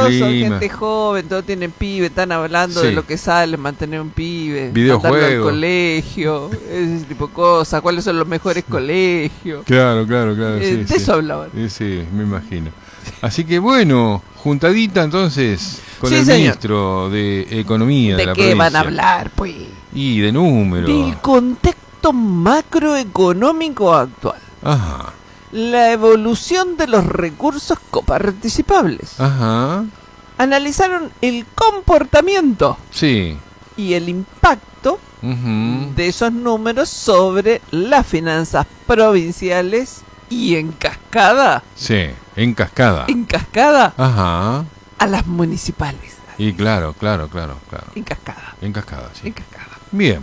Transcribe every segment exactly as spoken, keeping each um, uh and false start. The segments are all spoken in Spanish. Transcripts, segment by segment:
todos son clima. gente joven, todos tienen pibe, están hablando Sí. de lo que sale, mantener un pibe, Videojuegos. mandarlo al colegio, ese tipo de cosas, cuáles son los mejores colegios. Claro, claro, claro. Eh, sí, de sí. eso hablaban. Sí, sí, me imagino. Así que bueno, juntadita entonces con Sí, el señor. ministro de Economía de, ¿De la qué provincia. van a hablar, pues? Y de números. Del contexto macroeconómico actual. Ajá, La evolución de los recursos coparticipables. ajá, Analizaron el comportamiento sí. y el impacto Ujú. de esos números sobre las finanzas provinciales y en cascada, Sí, en cascada. en cascada Ajá. a las municipales. Y claro, claro, claro, claro. En cascada, En cascada, sí. en cascada. Bien,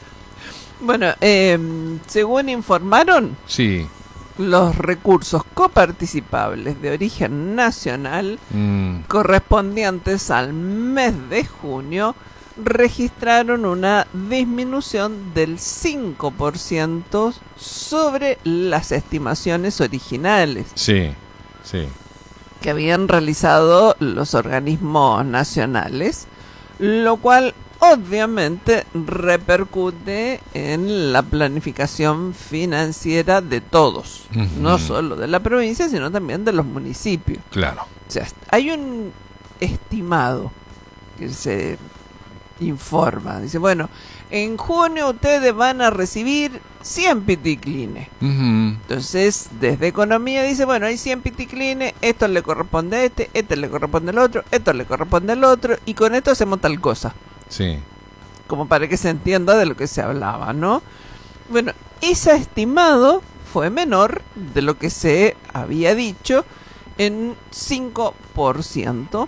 Bueno, eh, según informaron, sí. los recursos coparticipables de origen nacional Mm, correspondientes al mes de junio registraron una disminución del cinco por ciento sobre las estimaciones originales sí, sí. que habían realizado los organismos nacionales, lo cual obviamente repercute en la planificación financiera de todos, Ujú. no solo de la provincia, sino también de los municipios. Claro. O sea, hay un estimado que se informa. Dice, bueno, en junio ustedes van a recibir cien piticlines. Ujú. Entonces, desde Economía dice, bueno, hay cien piticlines, esto le corresponde a este, este le corresponde al otro, esto le corresponde al otro, y con esto hacemos tal cosa. Sí. Como para que se entienda de lo que se hablaba, ¿no? Bueno, ese estimado fue menor de lo que se había dicho en cinco por ciento.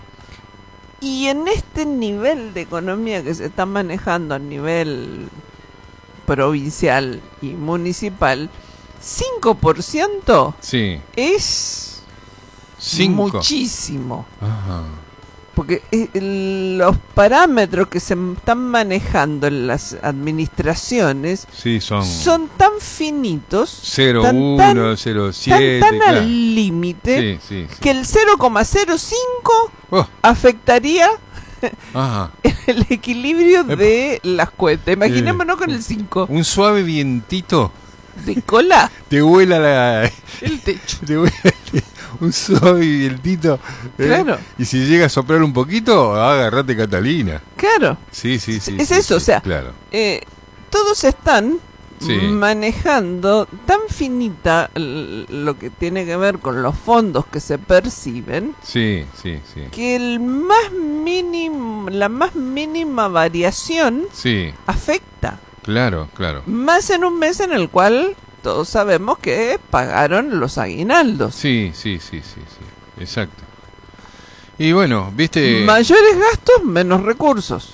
Y en este nivel de economía que se está manejando a nivel provincial y municipal, cinco por ciento Sí. es Cinco. muchísimo. Ajá. Porque eh, el- los parámetros que se m- están manejando en las administraciones Sí, son son tan finitos, cero tan, uno, tan, cero tan, siete, tan claro. al límite, Sí, sí, sí. que el cero coma cero cinco Oh, afectaría ajá. el equilibrio Epa. de las cuentas. Imaginémonos con el cinco. Un suave vientito De cola, te vuela la... el techo. te vuela un suave vientito. ¿eh? Claro. Y si llega a soplar un poquito, agarrate Catalina. Claro, Sí, sí, sí. Es sí, eso, sí, o sea, claro. eh, todos están Sí. manejando tan finita l- lo que tiene que ver con los fondos que se perciben, Sí, sí, sí. que el más mínimo, la más mínima variación Sí, afecta. claro, claro. Más en un mes en el cual todos sabemos que pagaron los aguinaldos. Sí, sí, sí, sí, sí. Exacto. Y bueno, viste, Mayores gastos, menos recursos.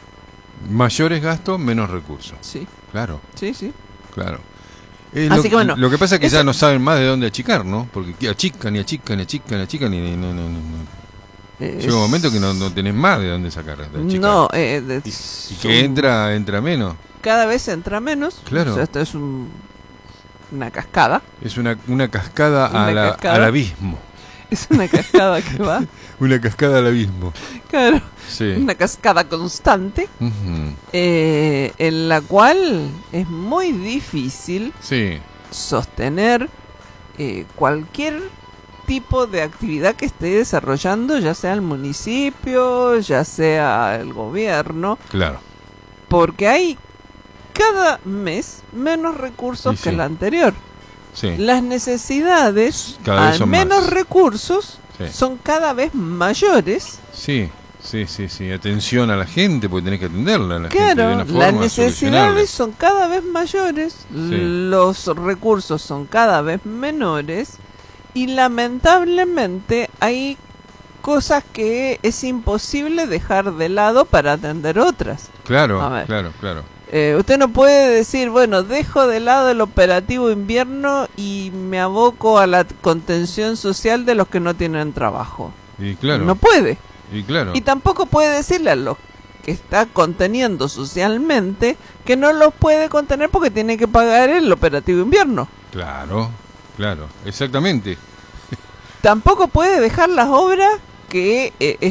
mayores gastos, menos recursos. Sí, Claro, sí, sí. claro. Eh, Así lo, que bueno, lo que pasa es que eso- ya no saben más de dónde achicar, ¿no? Porque achican y achican y achican y achican y no, no, no, no. Llega un momento que no, no tenés más de dónde sacar. De achicar. No, eh, de- Y, y son- que entra, entra menos. cada vez entra menos. Claro. O sea, esto es un- una cascada. Es una, una cascada, Una a la- cascada. al abismo. Es una cascada que va. Una cascada al abismo. Claro. Sí. Una cascada constante. Ujú. eh, en la cual es muy difícil Sí, sostener eh, cualquier tipo de actividad que esté desarrollando, ya sea el municipio, ya sea el gobierno, claro. porque hay cada mes menos recursos Sí, que sí. el anterior. Sí. Las necesidades, Cada vez al son menos más. recursos, Sí. son cada vez mayores. Sí, sí, sí, sí. Atención a la gente, porque tenés que atenderla a la gente de Claro, una forma las solucionable. necesidades son cada vez mayores, Sí. los recursos son cada vez menores y lamentablemente hay cosas que es imposible dejar de lado para atender otras. Claro, A ver. claro, claro. Eh, usted no puede decir, bueno, dejo de lado el operativo invierno y me aboco a la contención social de los que no tienen trabajo. Y claro, No puede. y claro. Y tampoco puede decirle a los que está conteniendo socialmente que no los puede contener porque tiene que pagar el operativo invierno. Claro, claro, exactamente. Tampoco puede dejar las obras que eh,